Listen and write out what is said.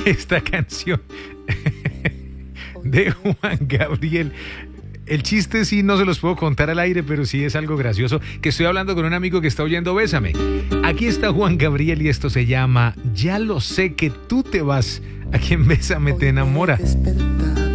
esta canción de Juan Gabriel. El chiste sí no se los puedo contar al aire, pero sí es algo gracioso, que estoy hablando con un amigo que está oyendo Bésame. Aquí está Juan Gabriel y esto se llama Ya lo sé que tú te vas. A quien Bésame te enamora.